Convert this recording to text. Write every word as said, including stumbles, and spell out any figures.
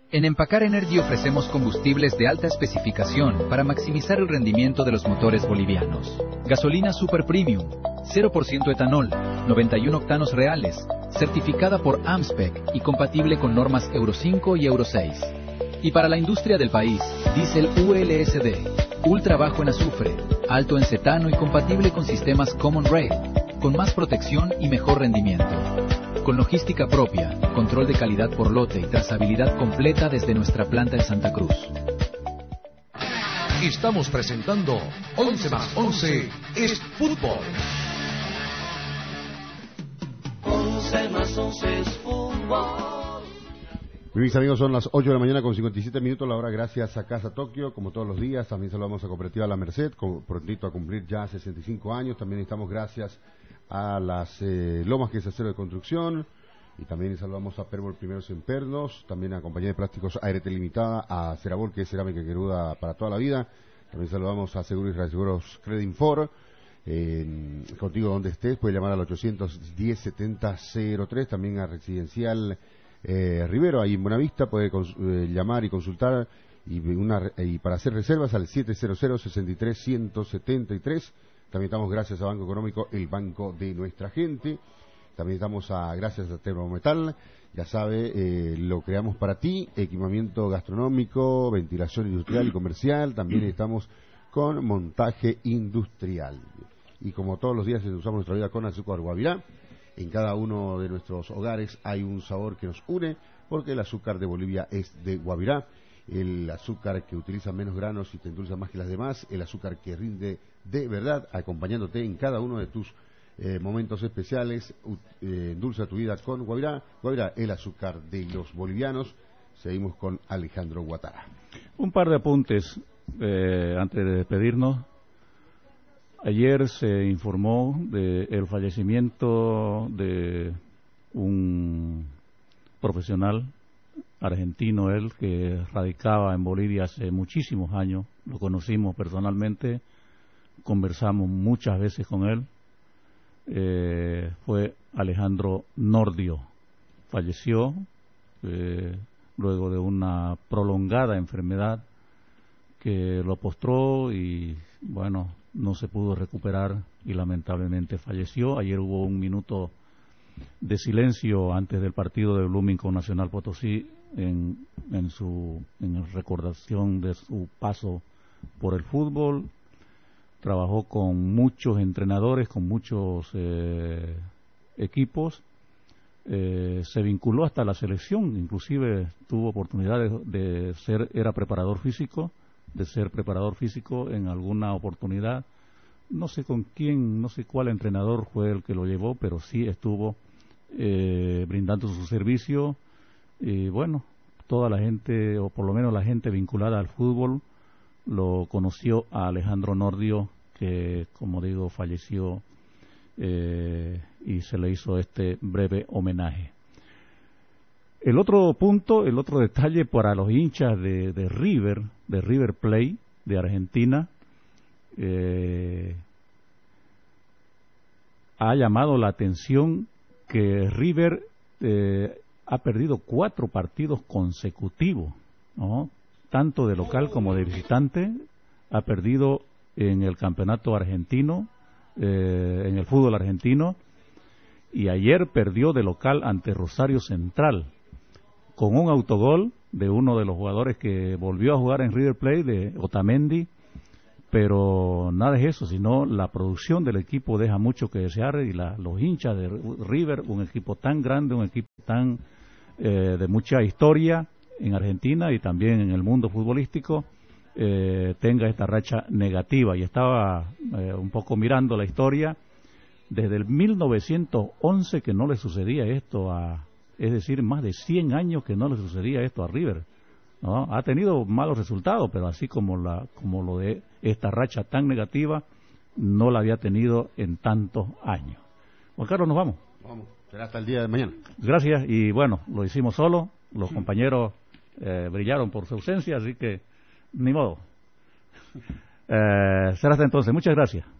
En Empacar Energy ofrecemos combustibles de alta especificación para maximizar el rendimiento de los motores bolivianos. Gasolina Super Premium, cero por ciento etanol, noventa y uno octanos reales, certificada por AMSPEC y compatible con normas Euro cinco y Euro seis. Y para la industria del país, diésel U L S D, ultra bajo en azufre, alto en cetano y compatible con sistemas Common Rail, con más protección y mejor rendimiento. Con logística propia, control de calidad por lote y trazabilidad completa desde nuestra planta en Santa Cruz. Estamos presentando once más once es fútbol. once más once es fútbol. Mis amigos, son las ocho de la mañana con cincuenta y siete minutos, la hora gracias a Casa Tokio, como todos los días. También saludamos a Cooperativa La Merced, con, prontito a cumplir ya sesenta y cinco años. También estamos gracias a las eh, Lomas, que es acero de construcción, y también saludamos a Perbol Primeros en Pernos, también a Compañía de Plásticos Aerete Limitada, a Cerabol, que es cerámica que duda para toda la vida. También saludamos a Seguros y Reaseguros Credinfor. Eh, contigo donde estés, puedes llamar al ochocientos diez setenta cero tres. También a Residencial eh, Rivero, ahí en Buenavista, puede eh, llamar y consultar, y, una, y para hacer reservas al siete cero cero, sesenta y tres, ciento setenta y tres. También estamos gracias a Banco Económico, el banco de nuestra gente. También estamos a gracias a Termometal, ya sabe, eh, lo creamos para ti, equipamiento gastronómico, ventilación industrial y comercial. También estamos con montaje industrial. Y como todos los días usamos nuestra vida con azúcar Guavirá. En cada uno de nuestros hogares hay un sabor que nos une, porque el azúcar de Bolivia es de Guavirá. El azúcar que utiliza menos granos y te endulza más que las demás, el azúcar que rinde de verdad, acompañándote en cada uno de tus eh, momentos especiales. Eh, endulza tu vida con Guavirá. Guavirá, el azúcar de los bolivianos. Seguimos con Alejandro Guatara. Un par de apuntes eh, antes de despedirnos. Ayer se informó del fallecimiento de un profesional argentino, él que radicaba en Bolivia hace muchísimos años. Lo conocimos personalmente, conversamos muchas veces con él. Eh, fue Alejandro Nordio. Falleció eh, luego de una prolongada enfermedad que lo postró y, bueno, no se pudo recuperar y lamentablemente falleció. Ayer hubo un minuto de silencio antes del partido de Blooming con Nacional Potosí en, en su en recordación de su paso por el fútbol. Trabajó con muchos entrenadores, con muchos eh, equipos, eh, se vinculó hasta la selección, inclusive tuvo oportunidad de, de ser, era preparador físico, de ser preparador físico en alguna oportunidad. No sé con quién, no sé cuál entrenador fue el que lo llevó, pero sí estuvo eh, brindando su servicio. Y bueno, toda la gente, o por lo menos la gente vinculada al fútbol, lo conoció a Alejandro Nordio, que, como digo, falleció eh, y se le hizo este breve homenaje. El otro punto, el otro detalle para los hinchas de, de River, de River Plate, de Argentina, eh, ha llamado la atención que River eh, ha perdido cuatro partidos consecutivos, ¿no? Tanto de local como de visitante. Ha perdido en el campeonato argentino, eh, en el fútbol argentino, y ayer perdió de local ante Rosario Central, con un autogol de uno de los jugadores que volvió a jugar en River Plate, de Otamendi. Pero nada es eso, sino la producción del equipo deja mucho que desear, y la, los hinchas de River, un equipo tan grande, un equipo tan eh, de mucha historia en Argentina y también en el mundo futbolístico, eh, tenga esta racha negativa. Y estaba eh, un poco mirando la historia, desde el mil novecientos once que no le sucedía esto a, es decir, más de cien años que no le sucedía esto a River, ¿no? Ha tenido malos resultados, pero así como la como lo de esta racha tan negativa, no la había tenido en tantos años. Juan Carlos, nos vamos. Vamos, será hasta el día de mañana. Gracias, y bueno, lo hicimos solo, los compañeros eh, brillaron por su ausencia, así que ni modo. Eh, será hasta entonces, muchas gracias.